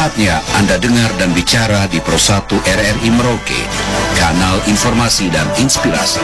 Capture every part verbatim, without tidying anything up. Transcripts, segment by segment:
Saatnya Anda dengar dan bicara di Pro satu R R I Merauke, kanal informasi dan inspirasi.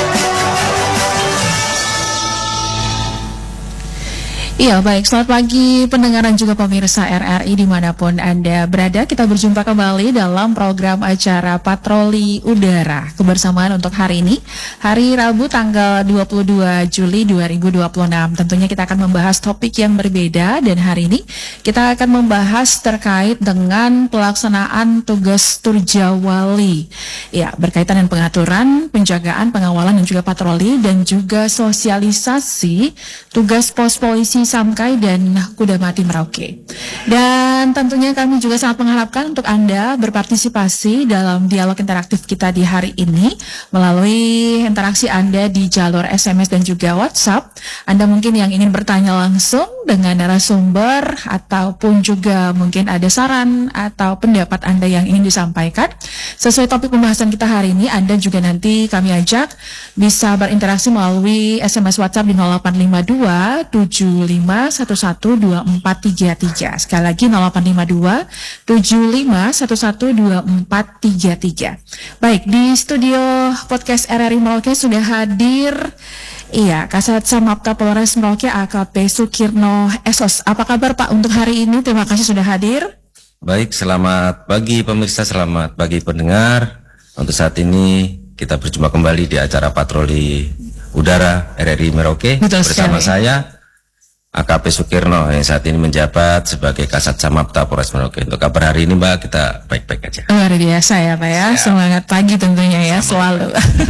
Iya, baik. Selamat pagi pendengar dan juga pemirsa R R I dimanapun Anda berada. Kita berjumpa kembali dalam program acara Patroli Udara. Kebersamaan untuk hari ini, hari Rabu tanggal dua puluh dua Juli dua ribu dua puluh enam. Tentunya kita akan membahas topik yang berbeda, dan hari ini kita akan membahas terkait dengan pelaksanaan tugas Turjawali. Ya, berkaitan dengan pengaturan, penjagaan, pengawalan, dan juga patroli, dan juga sosialisasi tugas pos polisi Samkai dan Kuda Mati Merauke. Dan tentunya kami juga sangat mengharapkan untuk Anda berpartisipasi dalam dialog interaktif kita di hari ini melalui interaksi Anda di jalur S M S dan juga WhatsApp. Anda mungkin yang ingin bertanya langsung dengan narasumber, ataupun juga mungkin ada saran atau pendapat Anda yang ingin disampaikan sesuai topik pembahasan kita hari ini. Anda juga nanti kami ajak bisa berinteraksi melalui S M S WhatsApp di nol delapan lima dua tujuh lima satu satu dua empat tiga tiga. Sekali lagi nol delapan lima dua tujuh lima satu satu dua empat tiga tiga. Baik, di studio podcast R R I Merauke sudah hadir Iya, Kasat Samapta Polres Merauke A K P Sukirno S O S. Apa kabar Pak untuk hari ini? Terima kasih sudah hadir. Baik, selamat pagi pemirsa, selamat pagi pendengar. Untuk saat ini kita berjumpa kembali di acara Patroli Udara R R I Merauke. Betul bersama sekali. Saya A K P Sukirno yang saat ini menjabat sebagai Kasat Samapta Polres Merauke. Untuk kabar hari ini Mbak, kita baik-baik aja. Luar biasa ya Pak ya, siap. Semangat pagi tentunya ya. Sama. Selalu.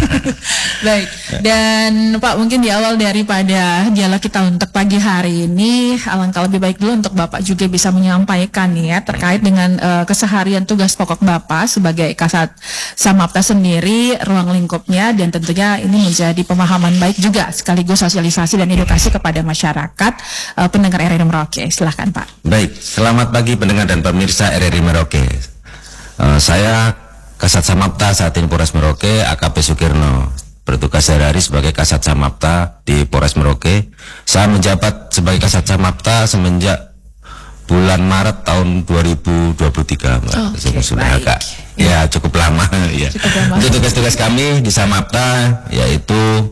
Baik, dan Pak mungkin di awal daripada dialog kita untuk pagi hari ini, alangkah lebih baik dulu untuk Bapak juga bisa menyampaikan ya terkait dengan uh, keseharian tugas pokok Bapak sebagai Kasat Samapta sendiri, ruang lingkupnya, dan tentunya ini menjadi pemahaman baik juga sekaligus sosialisasi dan edukasi kepada masyarakat Uh, pendengar R R I Merauke. Silahkan Pak. Baik, selamat pagi pendengar dan pemirsa R R I Merauke. uh, Saya Kasat Samapta saat ini Polres Merauke, A K P Sukirno, bertugas sehari-hari sebagai Kasat Samapta di Polres Merauke. Saya menjabat sebagai Kasat Samapta semenjak bulan Maret tahun dua ribu dua puluh tiga Mbak. Oh, okay, sudah agak ya. ya cukup lama ya. Untuk tugas-tugas kami di Samapta yaitu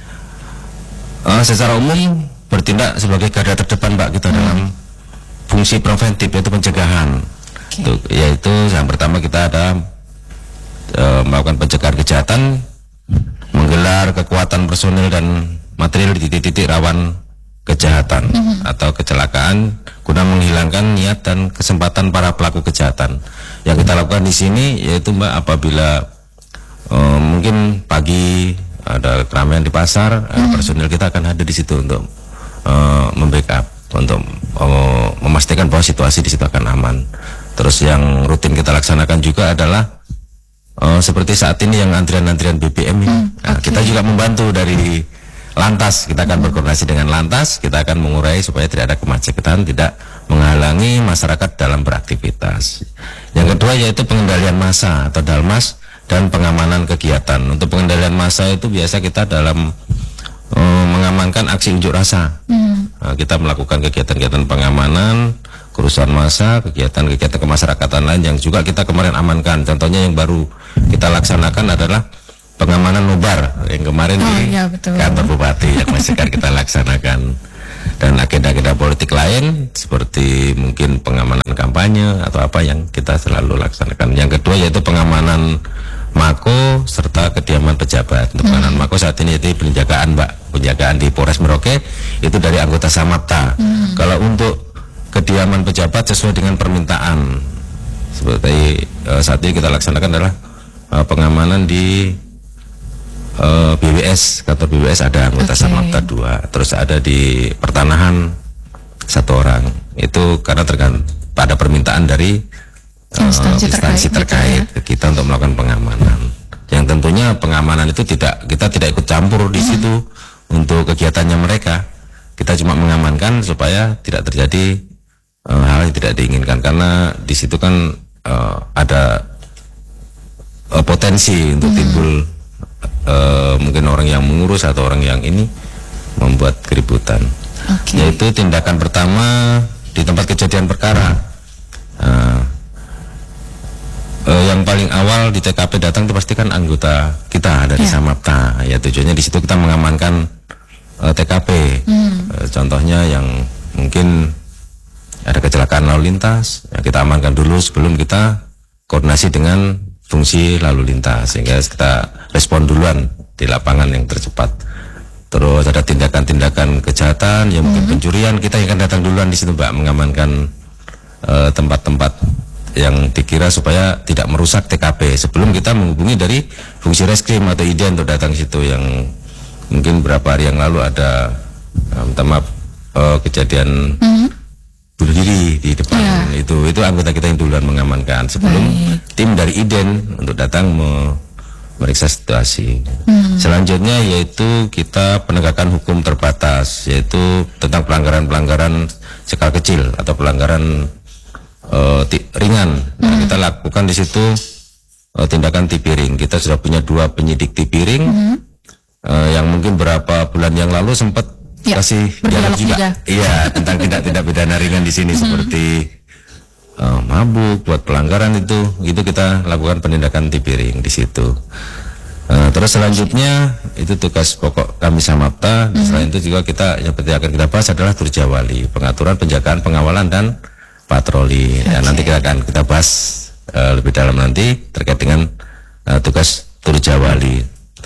uh, secara umum bertindak sebagai garda terdepan Mbak kita hmm. dalam fungsi preventif, yaitu pencegahan. Okay. Tuh, yaitu yang pertama kita ada e, melakukan pencegahan kejahatan, menggelar kekuatan personil dan material di titik-titik rawan kejahatan hmm. atau kecelakaan guna menghilangkan niat dan kesempatan para pelaku kejahatan. Yang kita lakukan di sini yaitu Mbak, apabila e, mungkin pagi ada keramaian di pasar, hmm. personil kita akan hadir di situ untuk Uh, membackup, untuk uh, memastikan bahwa situasi di situ akan aman. Terus yang rutin kita laksanakan juga adalah uh, seperti saat ini yang antrian-antrian B B M ini. Hmm, nah, okay. Kita juga membantu dari Lantas, kita akan hmm. berkoordinasi dengan Lantas, kita akan mengurai supaya tidak ada kemacetan, tidak menghalangi masyarakat dalam beraktivitas. Yang kedua yaitu pengendalian massa atau Dalmas dan pengamanan kegiatan. Untuk pengendalian massa itu biasa kita dalam Uh, mengamankan aksi unjuk rasa. hmm. Nah, kita melakukan kegiatan-kegiatan pengamanan, kerusuhan massa, kegiatan-kegiatan kemasyarakatan lain yang juga kita kemarin amankan. Contohnya yang baru kita laksanakan adalah pengamanan nobar yang kemarin oh, di ya, kantor bupati yang masih akan kita laksanakan. Dan agenda-agenda politik lain seperti mungkin pengamanan kampanye atau apa yang kita selalu laksanakan. Yang kedua yaitu pengamanan Mako serta kediaman pejabat. Untuk pengamanan hmm. Mako saat ini itu penjagaan Mbak, penjagaan di Polres Merauke itu dari anggota Samapta. hmm. Kalau untuk kediaman pejabat sesuai dengan permintaan, seperti uh, saat ini kita laksanakan adalah uh, pengamanan di uh, B W S, kantor B W S ada anggota okay. Samapta dua, terus ada di pertanahan satu orang. Itu karena tergantung pada permintaan dari instansi, uh, instansi terkait, terkait gitu ya, kita untuk melakukan pengamanan. Yang tentunya pengamanan itu tidak, kita tidak ikut campur di hmm. situ untuk kegiatannya mereka. Kita cuma mengamankan supaya tidak terjadi uh, hal yang tidak diinginkan, karena di situ kan uh, ada uh, potensi untuk hmm. timbul uh, mungkin orang yang mengurus atau orang yang ini membuat keributan. Okay. Yaitu tindakan pertama di tempat kejadian perkara. Uh, yang paling awal di T K P datang itu pasti kan anggota kita dari Ya. Samapta. Ya tujuannya di situ kita mengamankan uh, T K P. Hmm. Uh, contohnya yang mungkin ada kecelakaan lalu lintas, ya kita amankan dulu sebelum kita koordinasi dengan fungsi lalu lintas, sehingga kita respon duluan di lapangan yang tercepat. Terus ada tindakan-tindakan kejahatan, yang mungkin Hmm. pencurian, kita yang akan datang duluan di situ Mbak, mengamankan uh, tempat-tempat yang dikira supaya tidak merusak T K P sebelum kita menghubungi dari fungsi reskrim atau I D E untuk datang situ. Yang mungkin beberapa hari yang lalu ada uh, minta maaf uh, kejadian Hmm. bunuh diri di depan, Ya. itu itu anggota kita yang duluan mengamankan sebelum Baik. tim dari I D E N untuk datang me- meriksa situasi. Hmm. Selanjutnya yaitu kita penegakan hukum terbatas, yaitu tentang pelanggaran-pelanggaran skala kecil atau pelanggaran uh, ti- ringan. Nah, kita lakukan di situ uh, tindakan tipiring. Kita sudah punya dua penyidik tipiring Hmm. uh, yang mungkin berapa bulan yang lalu sempat Ya, kasih berdialog dialog juga. juga. Iya, tentang tindak-tindak pidana ringan di sini seperti uh, mabuk, buat pelanggaran itu, itu kita lakukan penindakan tipiring di situ. Uh, terus selanjutnya itu tugas pokok kami Samapta. Mm-hmm. Selain itu juga kita yang penting akan kita bahas adalah Turjawali, pengaturan, penjagaan, pengawalan dan patroli. Okay. Ya, nanti kita akan kita bahas uh, lebih dalam nanti terkait dengan uh, tugas Turjawali.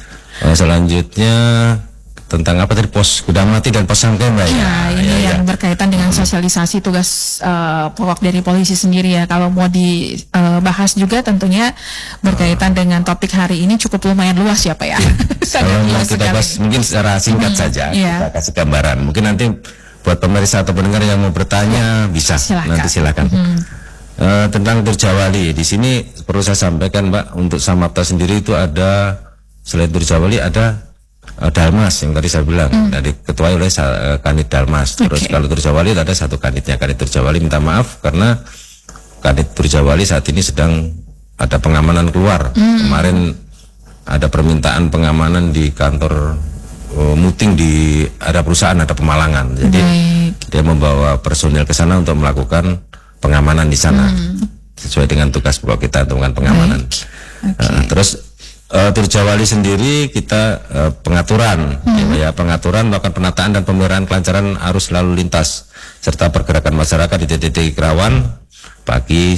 Uh, selanjutnya tentang apa tadi, pos gudang mati dan pos sangkai Mbak ya. Ya, ini Ya, yang ya. berkaitan dengan sosialisasi tugas uh, pokok dari polisi sendiri ya. Kalau mau dibahas juga tentunya berkaitan dengan topik hari ini cukup lumayan luas ya Pak ya. Sangat Kalau mau luas kita sekali. bahas mungkin secara singkat Hmm, saja, iya. kita kasih gambaran. Mungkin nanti buat pemirsa atau pendengar yang mau bertanya bisa Silakan. nanti silakan. Hmm. Eh, tentang Turjawali di sini perlu saya sampaikan Mbak, untuk Samapta sendiri itu ada selain Turjawali ada eh, Dalmas yang tadi saya bilang, dari ketuai oleh sa- eh, Kanit Dalmas. Terus Oke. kalau Turjawali ada satu kanitnya, Kanit Turjawali minta maaf karena Kanit Turjawali saat ini sedang ada pengamanan keluar. Kemarin ada permintaan pengamanan di kantor eh, muting di ada perusahaan, ada Pemalangan. Jadi Baik. dia membawa personil ke sana untuk melakukan pengamanan di sana sesuai dengan tugas pokok kita untuk melakukan pengamanan. Oke. Uh, terus uh, Turjawali sendiri kita uh, pengaturan, ya, ya pengaturan melakukan penataan dan pemeliharaan kelancaran arus lalu lintas serta pergerakan masyarakat di titik-titik rawan pagi,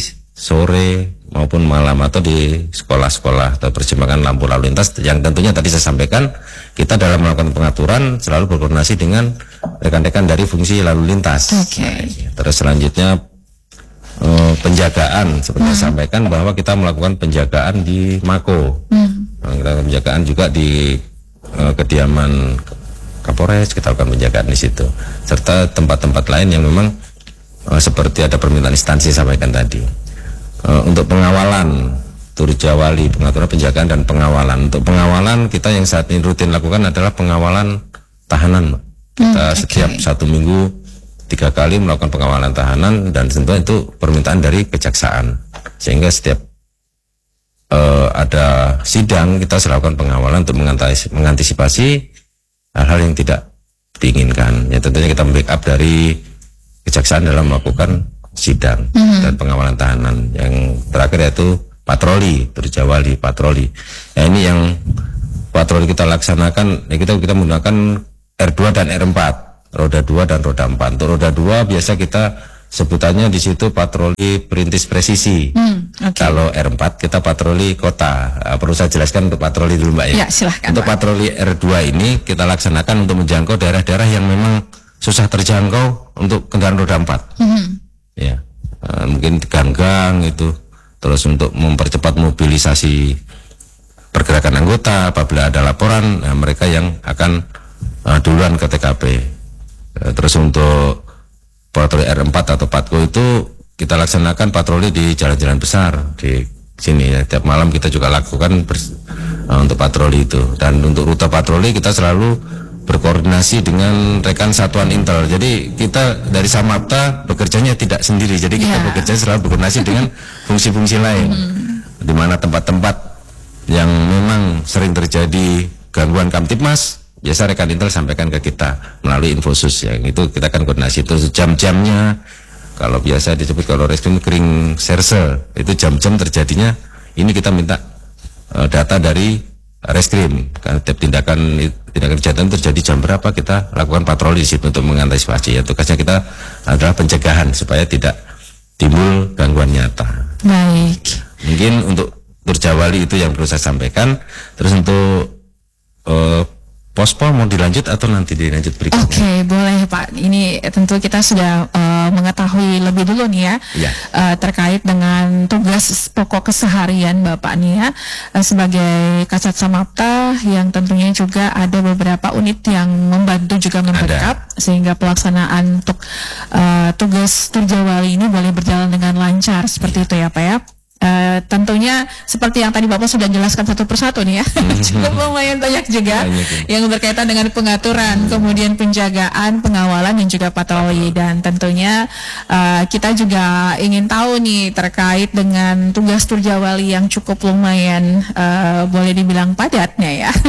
sore maupun malam atau di sekolah-sekolah atau persimpangan lampu lalu lintas yang tentunya tadi saya sampaikan kita dalam melakukan pengaturan selalu berkoordinasi dengan rekan-rekan dari fungsi lalu lintas. Oke. Terus selanjutnya eh, penjagaan seperti saya sampaikan bahwa kita melakukan penjagaan di Mako. Hmm. Nah, kita lakukan penjagaan juga di eh, kediaman Kapolres, kita lakukan penjagaan di situ serta tempat-tempat lain yang memang eh, seperti ada permintaan instansi saya sampaikan tadi. Eh, untuk pengawalan Turjawali, pengaturan, penjagaan dan pengawalan. Untuk pengawalan kita yang saat ini rutin lakukan adalah pengawalan tahanan, Mbak. Kita Hmm, oke. setiap satu minggu tiga kali melakukan pengawalan tahanan dan tentu itu permintaan dari kejaksaan, sehingga setiap uh, ada sidang kita selalu lakukan pengawalan untuk mengantis- mengantisipasi hal-hal yang tidak diinginkan. Ya tentunya kita backup dari kejaksaan dalam melakukan sidang dan pengawalan tahanan. Yang terakhir yaitu patroli, Turjawali patroli. Ya ini yang patroli kita laksanakan, ya kita kita menggunakan R dua dan R empat. Roda dua dan roda empat. Untuk roda dua biasa kita sebutannya di situ patroli perintis presisi. Hmm, oke. Kalau R empat kita patroli kota. Uh, perlu saya jelaskan untuk patroli dulu Mbak ya. Ya, silahkan, Untuk Pak. patroli R dua ini kita laksanakan untuk menjangkau daerah-daerah yang memang susah terjangkau untuk kendaraan roda empat. Hmm. Ya. Uh, mungkin di gang-gang itu. Terus untuk mempercepat mobilisasi pergerakan anggota apabila ada laporan, nah, mereka yang akan uh, duluan ke T K P. Uh, terus untuk patroli R empat atau Patko itu kita laksanakan patroli di jalan-jalan besar di sini ya. Tiap malam kita juga lakukan bers- uh, untuk patroli itu. Dan untuk rute patroli kita selalu berkoordinasi dengan rekan satuan intel. Jadi kita dari Samapta bekerjanya tidak sendiri. Jadi kita Ya. bekerja selalu berkoordinasi dengan fungsi-fungsi lain. Di mana tempat-tempat yang memang sering terjadi gangguan Kamtipmas, biasa rekan intel sampaikan ke kita melalui Infosus. Yang itu kita akan koordinasi terus jam-jamnya. Kalau biasa disebut kalau reskrim kering serse, itu jam-jam terjadinya ini kita minta uh, data dari reskrim. Karena tiap tindakan tindakan kejahatan terjadi jam berapa, kita lakukan patroli di situ untuk mengantisipasi. Ya, tugasnya kita adalah pencegahan supaya tidak timbul gangguan nyata. Baik. Mungkin untuk Turjawali itu yang perlu saya sampaikan. Terus untuk uh, Pospol mau dilanjut atau nanti dilanjut berikutnya? Oke, okay, boleh Pak. Ini tentu kita sudah uh, mengetahui lebih dulu nih ya, ya. Uh, terkait dengan tugas pokok keseharian Bapak nih ya, uh, sebagai Kasat Samapta yang tentunya juga ada beberapa unit yang membantu juga membackup sehingga pelaksanaan untuk uh, tugas Turjawali ini boleh berjalan dengan lancar seperti ya. itu ya Pak ya. Uh, tentunya seperti yang tadi Bapak sudah jelaskan satu persatu nih ya, cukup lumayan banyak juga banyak, ya. yang berkaitan dengan pengaturan, hmm. kemudian penjagaan, pengawalan dan juga patroli. Dan tentunya uh, kita juga ingin tahu nih terkait dengan tugas Turjawali yang cukup lumayan uh, boleh dibilang padatnya ya.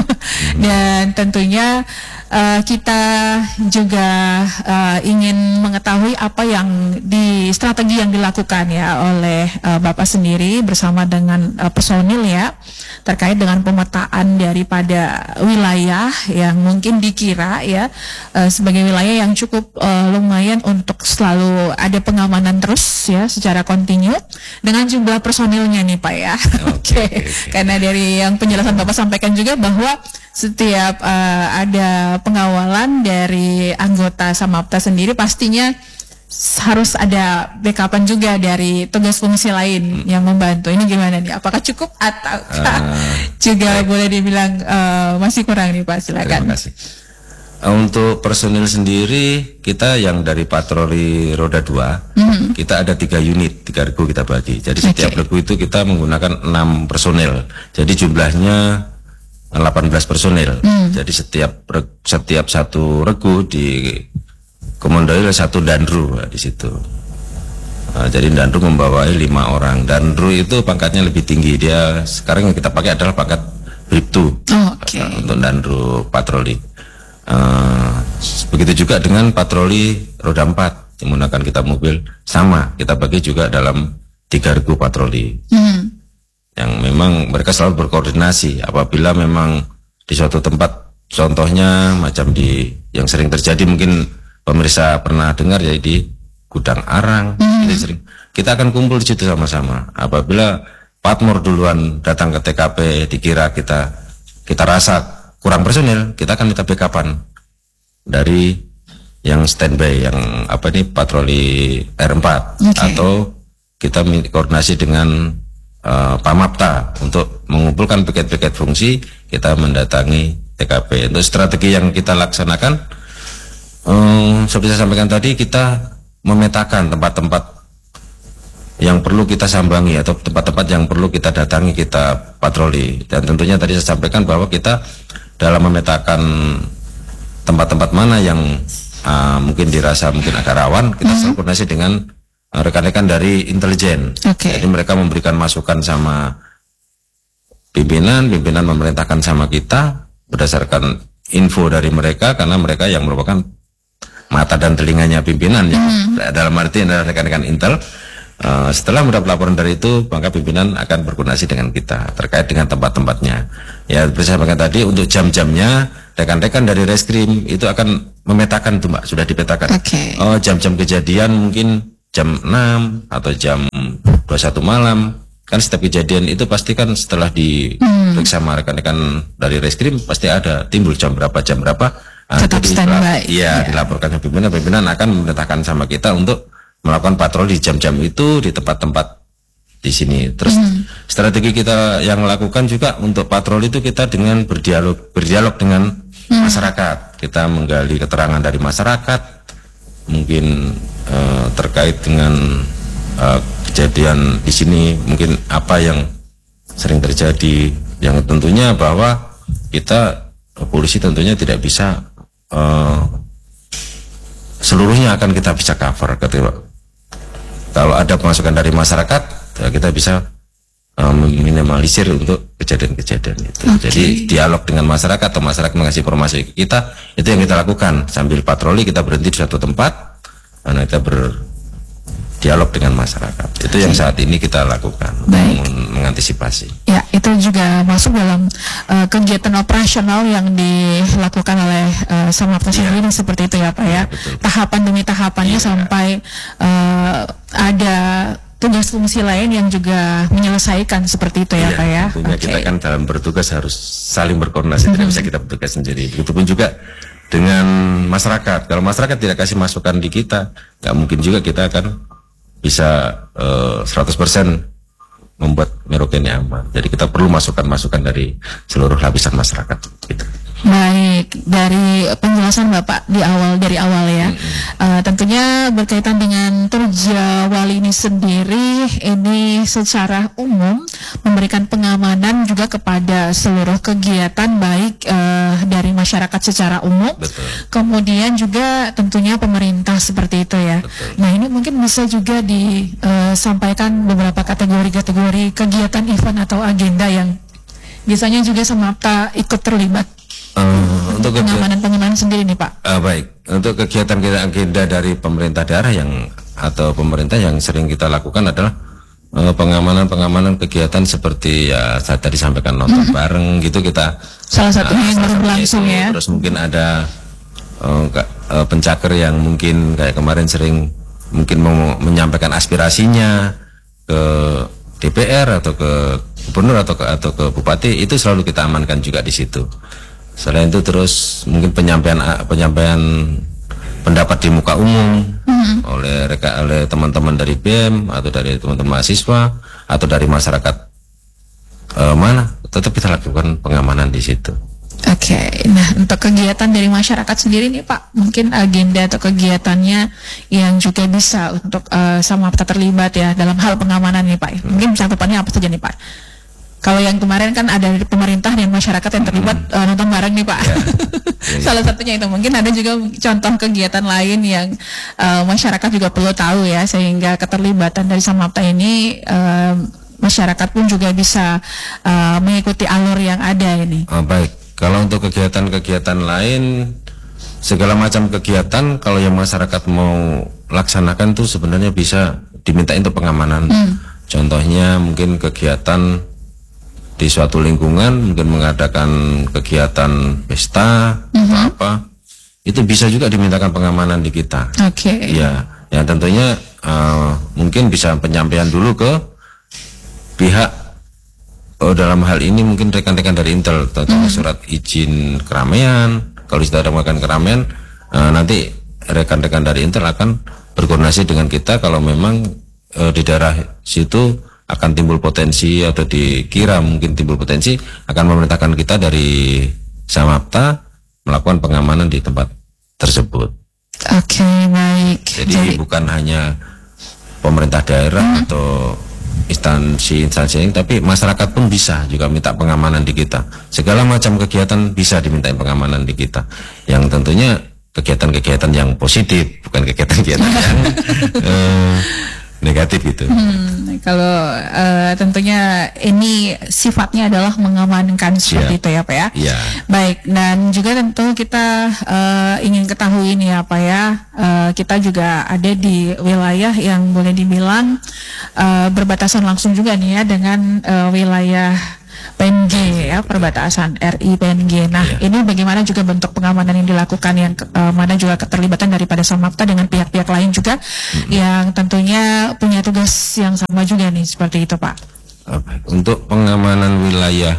Dan tentunya Uh, kita juga uh, ingin mengetahui apa yang di strategi yang dilakukan ya oleh uh, Bapak sendiri bersama dengan uh, personil ya terkait dengan pemetaan daripada wilayah yang mungkin dikira ya uh, sebagai wilayah yang cukup uh, lumayan untuk selalu ada pengamanan terus ya secara kontinu dengan jumlah personilnya nih Pak ya. Oke. Okay. Okay. Karena dari yang penjelasan Bapak sampaikan juga bahwa setiap uh, ada pengawalan dari anggota Samapta sendiri pastinya harus ada backupan juga dari tugas fungsi lain yang membantu. Ini gimana nih? Apakah cukup atau uh, juga baik. boleh dibilang uh, masih kurang nih Pak? Silakan. Terima kasih. Untuk personil sendiri kita yang dari patroli roda dua, mm-hmm. kita ada tiga unit, tiga regu kita bagi. Jadi okay. setiap regu itu kita menggunakan enam personil. Jadi jumlahnya delapan belas personil. Hmm. Jadi setiap setiap satu regu di komandoi oleh satu danru di situ. Nah, jadi danru membawai lima orang. Danru itu pangkatnya lebih tinggi. Dia sekarang yang kita pakai adalah pangkat bribtu oh, okay. nah, untuk danru patroli. Uh, begitu juga dengan patroli roda empat yang menggunakan kita mobil sama. Kita bagi juga dalam tiga regu patroli. Hmm. Yang memang mereka selalu berkoordinasi apabila memang di suatu tempat, contohnya macam di yang sering terjadi mungkin pemirsa pernah dengar ya di Gudang Arang, mm. kita sering kita akan kumpul di situ sama-sama. Apabila Patmor duluan datang ke T K P dikira kita kita rasa kurang personil, kita akan minta backupan dari yang standby yang apa ini patroli R empat okay. atau kita koordinasi dengan Uh, Pamapta untuk mengumpulkan piket-piket fungsi, kita mendatangi T K P. Untuk strategi yang kita laksanakan, um, seperti saya sampaikan tadi, kita memetakan tempat-tempat yang perlu kita sambangi atau tempat-tempat yang perlu kita datangi, kita patroli. Dan tentunya tadi saya sampaikan bahwa kita dalam memetakan tempat-tempat mana yang uh, mungkin dirasa mungkin agak rawan, kita mm-hmm. selalu koordinasi dengan rekan-rekan dari intelijen. Okay. Jadi mereka memberikan masukan sama pimpinan, pimpinan memerintahkan sama kita berdasarkan info dari mereka, karena mereka yang merupakan mata dan telinganya pimpinan, mm. ya, dalam arti adalah rekan-rekan intel. Uh, setelah mendapat laporan dari itu, maka pimpinan akan berkoordinasi dengan kita terkait dengan tempat-tempatnya. Ya, seperti saya sampaikan tadi, untuk jam-jamnya rekan-rekan dari reskrim itu akan memetakan itu Mbak, sudah dipetakan. Okay. Oh, jam-jam kejadian mungkin jam enam atau jam dua puluh satu malam. Kan setiap kejadian itu pasti kan setelah diperiksa sama rekan-rekan dari reskrim pasti ada timbul jam berapa jam berapa. Tetap standby. Iya, ya. Dilaporkan ke pimpinan, pimpinan akan memerintahkan sama kita untuk melakukan patroli di jam-jam itu di tempat-tempat di sini. Terus hmm. strategi kita yang lakukan juga untuk patroli itu kita dengan berdialog berdialog dengan hmm. masyarakat. Kita menggali keterangan dari masyarakat, mungkin uh, terkait dengan uh, kejadian di sini, mungkin apa yang sering terjadi, yang tentunya bahwa kita polisi tentunya tidak bisa uh, seluruhnya akan kita bisa cover. Ketika, kalau ada masukan dari masyarakat, ya kita bisa uh, meminimalisir untuk kejadian-kejadian itu. Okay. Jadi dialog dengan masyarakat atau masyarakat mengasih informasi ke kita, itu yang kita lakukan sambil patroli. Kita berhenti di suatu tempat, karena kita ber dialog dengan masyarakat. Itu yang saat ini kita lakukan Baik. untuk mengantisipasi. Ya, itu juga masuk dalam uh, kegiatan operasional yang dilakukan oleh uh, Samapta sendiri seperti itu ya Pak ya. Betul. Tahapan demi tahapannya Ya. sampai uh, ada tugas fungsi lain yang juga menyelesaikan seperti itu ya, Iya, Pak ya. tentunya Oke. kita kan dalam bertugas harus saling berkoordinasi, Mm-hmm. tidak bisa kita bertugas sendiri. Begitupun juga dengan masyarakat. Kalau masyarakat tidak kasih masukan di kita, nggak mungkin juga kita akan bisa uh, seratus persen membuat Merauke ini aman. Jadi kita perlu masukan-masukan dari seluruh lapisan masyarakat. Gitu. Baik, dari penjelasan Bapak di awal dari awal ya, mm-hmm. uh, tentunya berkaitan dengan Turja Wali ini sendiri, ini secara umum memberikan pengamanan juga kepada seluruh kegiatan baik uh, dari masyarakat secara umum, Betul. kemudian juga tentunya pemerintah seperti itu ya. Betul. Nah ini mungkin bisa juga disampaikan beberapa kategori-kategori kegiatan event atau agenda yang biasanya juga Samapta ikut terlibat. Uh, untuk kegiatan, Pengamanan-pengamanan sendiri nih Pak. uh, baik, untuk kegiatan kita agenda dari pemerintah daerah yang atau pemerintah yang sering kita lakukan adalah uh, pengamanan-pengamanan kegiatan seperti ya saya tadi sampaikan nonton mm-hmm. bareng gitu kita. Salah satunya yang baru satunya berlangsung itu. ya. Terus mungkin ada uh, uh, pencaker yang mungkin kayak kemarin sering mungkin mau menyampaikan aspirasinya ke D P R atau ke gubernur atau ke atau ke bupati, itu selalu kita amankan juga di situ. Selain itu terus mungkin penyampaian penyampaian pendapat di muka umum mm-hmm. oleh reka oleh teman-teman dari B E M atau dari teman-teman mahasiswa atau dari masyarakat uh, mana, tetap kita lakukan pengamanan di situ. Oke, okay. Nah untuk kegiatan dari masyarakat sendiri nih Pak, mungkin agenda atau kegiatannya yang juga bisa untuk uh, Samapta terlibat ya dalam hal pengamanan nih Pak. Mungkin catatannya apa saja nih Pak? Kalau yang kemarin kan ada dari pemerintah dan masyarakat yang terlibat hmm. uh, nonton bareng nih Pak. Ya. Salah satunya itu, mungkin ada juga contoh kegiatan lain yang uh, masyarakat juga perlu tahu ya, sehingga keterlibatan dari Samapta ini uh, masyarakat pun juga bisa uh, mengikuti alur yang ada ini. Oh, baik, kalau untuk kegiatan-kegiatan lain, segala macam kegiatan kalau yang masyarakat mau laksanakan tuh sebenarnya bisa diminta untuk pengamanan. Hmm. Contohnya mungkin kegiatan di suatu lingkungan mungkin mengadakan kegiatan pesta mm-hmm. atau apa, itu bisa juga dimintakan pengamanan di kita. Oke. Okay. Ya, ya tentunya uh, mungkin bisa penyampaian dulu ke pihak oh, dalam hal ini mungkin rekan-rekan dari Intel, contohnya mm-hmm. surat izin keramaian. Kalau sudah ada makan keramaian, uh, nanti rekan-rekan dari Intel akan berkoordinasi dengan kita kalau memang uh, di daerah situ akan timbul potensi atau dikira mungkin timbul potensi, akan memerintahkan kita dari Samapta melakukan pengamanan di tempat tersebut. Oke, okay, baik. Jadi, Jadi bukan hanya pemerintah daerah hmm. atau instansi-instansi, tapi masyarakat pun bisa juga minta pengamanan di kita. Segala macam kegiatan bisa dimintain pengamanan di kita. Yang tentunya kegiatan-kegiatan yang positif, bukan kegiatan-kegiatan yang eh, negatif gitu. Hmm, kalau uh, tentunya ini sifatnya adalah mengamankan seperti yeah. itu ya Pak ya. Yeah. Baik, dan juga tentu kita uh, ingin ketahui nih ya Pak ya, uh, kita juga ada di wilayah yang boleh dibilang uh, berbatasan langsung juga nih ya dengan uh, wilayah P N G ya, perbatasan R I P N G. Nah, yeah. ini bagaimana juga bentuk pengamanan yang dilakukan yang uh, mana juga keterlibatan daripada Samapta dengan pihak-pihak lain juga mm-hmm. yang tentunya punya tugas yang sama juga nih, seperti itu Pak. Untuk pengamanan wilayah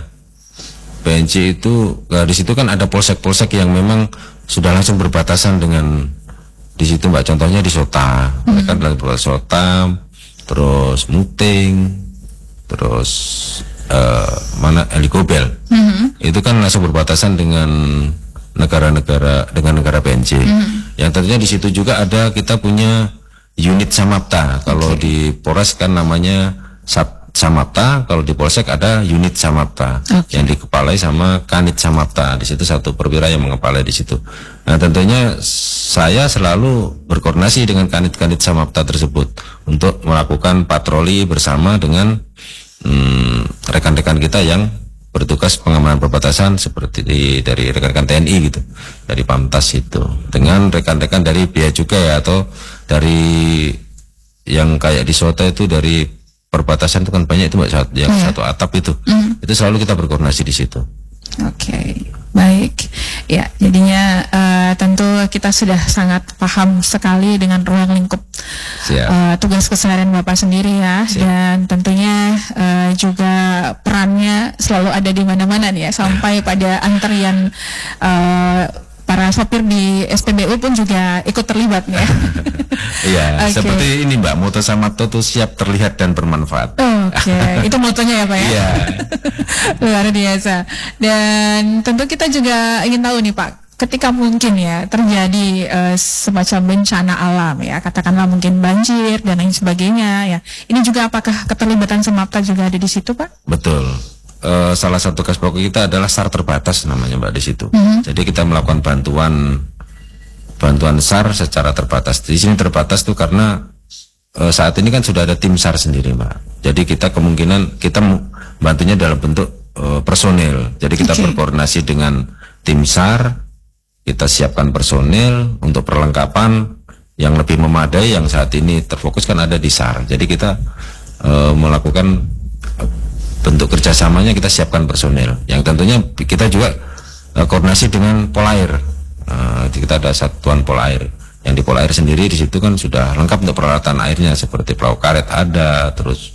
P N G itu, uh, di situ kan ada polsek-polsek yang memang sudah langsung berbatasan dengan di situ Mbak. Contohnya di Sota, mm-hmm. mereka adalah Sota, terus Muting, terus Uh, mana Helikobel, mm-hmm. itu kan langsung berbatasan dengan negara-negara dengan negara P N G. Mm-hmm. Yang tentunya di situ juga ada kita punya unit Samapta. Kalau okay. di Polres kan namanya Sab Samapta, kalau di Polsek ada unit Samapta okay. yang dikepalai sama Kanit Samapta. Di situ satu perwira yang mengepalai di situ. Nah tentunya saya selalu berkoordinasi dengan Kanit-Kanit Samapta tersebut untuk melakukan patroli bersama dengan Hmm, rekan-rekan kita yang bertugas pengamanan perbatasan seperti di, dari rekan-rekan T N I gitu, dari Pamtas itu, dengan rekan-rekan dari Bea Cukai atau dari yang kayak di Sota itu dari perbatasan itu kan banyak itu mbak, satu, yang yeah. satu atap itu, mm. itu selalu kita berkoordinasi di situ. Oke, okay. Baik. Ya, jadinya uh, tentu kita sudah sangat paham sekali dengan ruang lingkup uh, tugas keseharian Bapak sendiri ya. Siap. Dan tentunya uh, juga perannya selalu ada di mana-mana nih ya, sampai pada antrian uh, para sopir di S P B U pun juga ikut terlibat ya. Iya, okay. Seperti ini Mbak, moto Samapta itu siap terlihat dan bermanfaat. Oke, okay. Itu motonya ya Pak ya. Iya. Luar biasa. Dan tentu kita juga ingin tahu nih Pak, ketika mungkin ya terjadi uh, semacam bencana alam ya, katakanlah mungkin banjir dan lain sebagainya ya. Ini juga apakah keterlibatan Samapta juga ada di situ Pak? Betul. Uh, salah satu tugas pokok kita adalah S A R terbatas namanya Mbak di situ. Mm-hmm. Jadi kita melakukan bantuan bantuan S A R secara terbatas. Di sini terbatas tuh karena uh, saat ini kan sudah ada tim S A R sendiri Mbak. Jadi kita kemungkinan kita bantunya dalam bentuk uh, personil. Jadi kita okay. berkoordinasi dengan tim S A R, kita siapkan personil untuk perlengkapan yang lebih memadai yang saat ini terfokus kan ada di S A R. Jadi kita uh, melakukan bentuk kerjasamanya, kita siapkan personil yang tentunya kita juga uh, koordinasi dengan Polair. Uh, kita ada satuan Polair yang di Polair sendiri di situ kan sudah lengkap untuk peralatan airnya seperti perahu karet ada, terus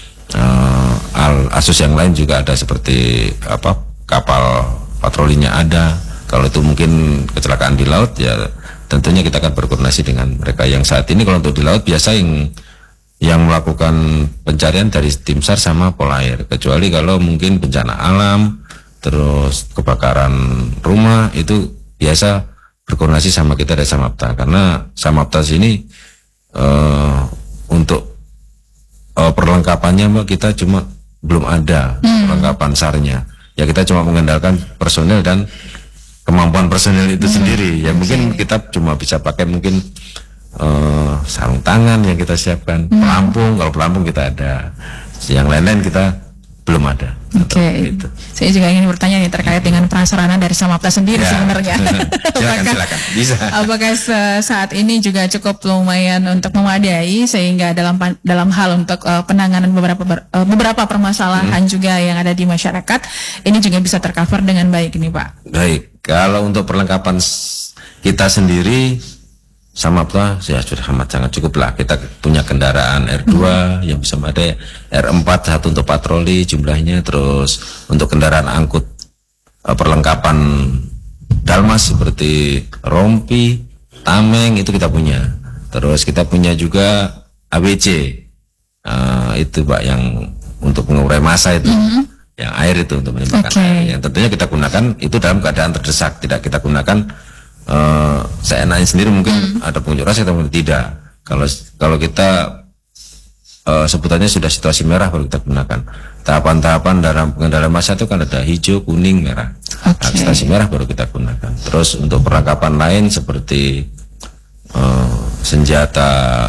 uh, al asus yang lain juga ada seperti apa kapal patrolinya ada. Kalau itu mungkin kecelakaan di laut ya tentunya kita akan berkoordinasi dengan mereka yang saat ini kalau untuk di laut biasa yang yang melakukan pencarian dari tim S A R sama Polair, kecuali kalau mungkin bencana alam terus kebakaran rumah itu biasa berkoordinasi sama kita dari Samapta, karena Samapta sini uh, untuk uh, perlengkapannya Mbak kita cuma belum ada hmm. perlengkapan S A R-nya ya, kita cuma mengandalkan personel dan kemampuan personel itu hmm. sendiri ya, mungkin kita cuma bisa pakai mungkin Uh, sarung tangan yang kita siapkan, hmm. pelampung, kalau pelampung kita ada, yang lain-lain kita belum ada. Oke, okay. Gitu. Saya juga ingin bertanya nih terkait dengan prasarana dari Samapta sendiri ya. Sebenarnya. Silakan, silakan. Bisa. Apakah saat ini juga cukup lumayan untuk memadai sehingga dalam dalam hal untuk uh, penanganan beberapa uh, beberapa permasalahan hmm. juga yang ada di masyarakat ini juga bisa tercover dengan baik ini Pak? Baik, kalau untuk perlengkapan kita sendiri Samapta ya sudah amat sangat cukup lah. Kita punya kendaraan R dua hmm. yang bisa memadai, R empat satu untuk patroli jumlahnya, terus untuk kendaraan angkut uh, perlengkapan dalmas seperti rompi, tameng itu kita punya. Terus kita punya juga A B C uh, itu Pak yang untuk mengurai massa itu, hmm. yang air itu untuk menembakkan okay. air. Yang tentunya kita gunakan itu dalam keadaan terdesak, tidak kita gunakan Uh, saya enaknya sendiri mungkin hmm. ada pengunjuk rasa atau tidak. Kalau kalau kita uh, sebutannya sudah situasi merah baru kita gunakan. Tahapan-tahapan dalam pengendalian massa itu kan ada hijau, kuning, merah. Okay. Nah, situasi merah baru kita gunakan. Terus untuk perlengkapan lain seperti uh, senjata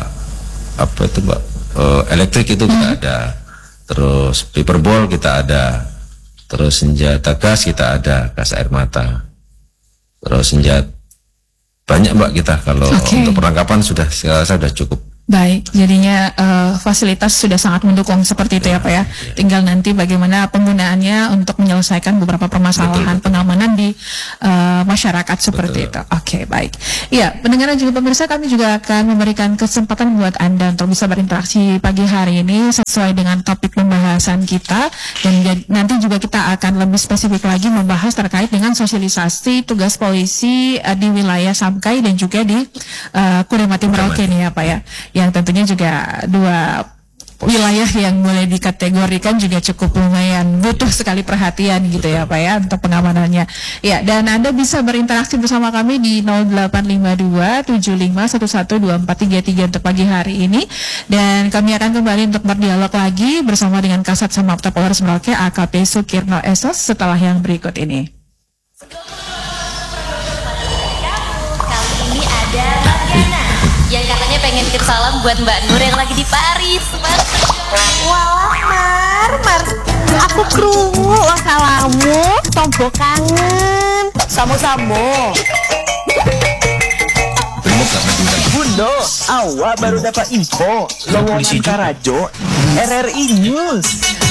apa itu Mbak, uh, elektrik itu hmm. kita ada. Terus paperball kita ada. Terus senjata gas kita ada, gas air mata. Terus senjata banyak Mbak kita kalau okay. untuk perlengkapan sudah saya sudah cukup. Baik, jadinya uh, fasilitas sudah sangat mendukung seperti itu ya, ya Pak ya. ya. Tinggal nanti bagaimana penggunaannya untuk menyelesaikan beberapa permasalahan betul, betul. pengamanan di uh, masyarakat seperti betul. itu. Oke, okay, baik. Iya, pendengar dan juga pemirsa, kami juga akan memberikan kesempatan buat Anda untuk bisa berinteraksi pagi hari ini sesuai dengan topik pembahasan kita, dan nanti juga kita akan lebih spesifik lagi membahas terkait dengan sosialisasi tugas polisi uh, di wilayah Samkai dan juga di uh, Kudamati Merauke nih ya Pak ya. Yang tentunya juga dua wilayah yang boleh dikategorikan juga cukup lumayan butuh sekali perhatian gitu ya Pak ya untuk pengamanannya. Ya, dan Anda bisa berinteraksi bersama kami di nol delapan lima dua tujuh lima satu satu dua empat tiga tiga untuk pagi hari ini, dan kami akan kembali untuk berdialog lagi bersama dengan Kasat Samapta Polres Merauke A K P Sukirno S S setelah yang berikut ini. Kali ini ada Gana yang katanya pengen kirim salam buat Mbak Nur yang lagi di Paris. Walah Mar, Mar, aku krungu lo salamu, tombo kangen. Samo-samo. Bunda Do, awak baru dapat info lowongan Karajo R R I News.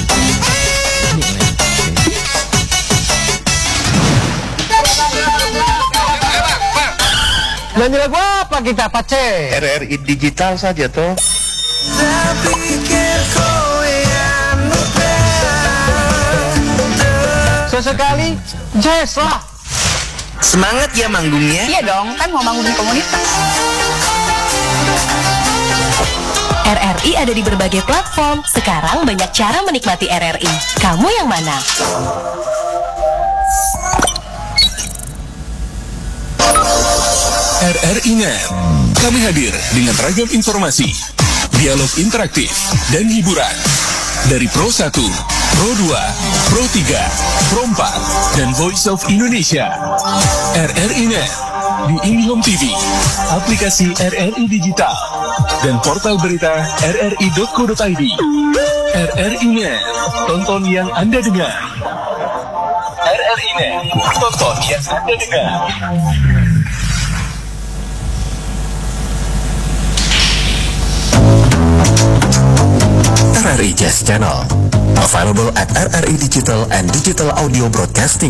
Nyanyi lagu apa kita, Pace? R R I digital saja toh. Sesekali jazz lah. Semangat ya manggungnya. Iya dong, kan mau bangun komunitas. R R I ada di berbagai platform. Sekarang banyak cara menikmati R R I. Kamu yang mana? R R I-Net. Kami hadir dengan ragam informasi, dialog interaktif, dan hiburan. Dari Pro satu, Pro dua, Pro tiga, Pro empat, dan Voice of Indonesia. R R I-Net di IndiHome T V, aplikasi R R I Digital, dan portal berita r r i dot co dot i d. R R I-Net, tonton yang Anda dengar. R R I-Net, tonton yang Anda dengar. R R I Jazz Channel, available at R R I Digital and Digital Audio Broadcasting